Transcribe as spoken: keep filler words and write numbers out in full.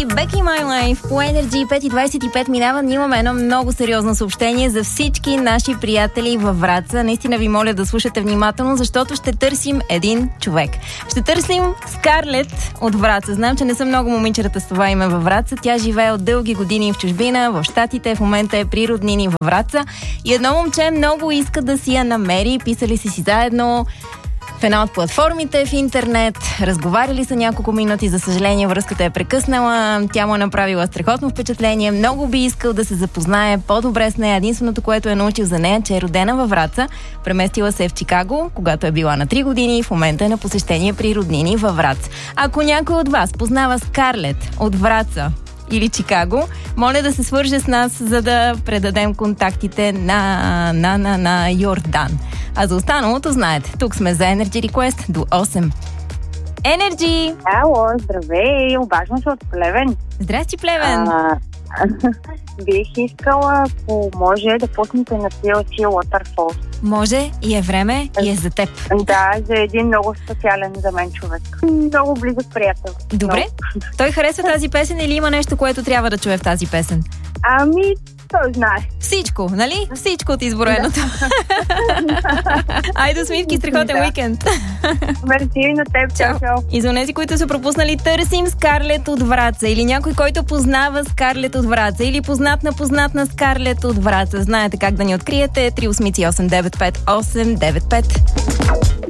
Energy, Back in My Life по Energy. Пет и двайсет и пет минава. Ние имаме едно много сериозно съобщение за всички наши приятели във Враца. Наистина ви моля да слушате внимателно, защото ще търсим един човек. Ще търсим Скарлет от Враца. Знам, че не са много момичерата с това име във Враца. Тя живее от дълги години в чужбина, в Щатите. В момента е при роднини във Враца. И едно момче много иска да си я намери. Писали си си заедно в една от платформите в интернет, разговаряли са няколко минути, за съжаление връзката е прекъснала, тя му е направила страхотно впечатление, много би искал да се запознае по-добре с нея. Единственото, което е научил за нея, че е родена във Враца, преместила се в Чикаго, когато е била на три години и в момента е на посещение при роднини във Враца. Ако някой от вас познава Скарлет от Враца или Чикаго, моля да се свърже с нас, за да предадем контактите на, на, на, на Йордан. А за останалото знаете, тук сме за Energy Request до осем. Energy! Ало, здравей! Обаждам се от Плевен. Здрасти, Плевен! А, бих искала, ако може, да пуснете на Ти Ел Си Waterfalls. Може и е време и е за теб. Да, за един много специален за мен човек. Много близък приятел. Добре. Много. Той харесва тази песен или има нещо, което трябва да чуе в тази песен? Ами, той знае. Всичко, нали? Всичко от изброеното. Айде, Смитки, страхотен да. уикенд. Мерси на теб. Чао. Чао. И за тези, които са пропуснали, търсим Скарлет от Враца или някой, който познава Скарлет от Враца или познат на познат на Скарлет от Враца. Знаете как да ни откриете. три осем осем девет пет осем девет пет.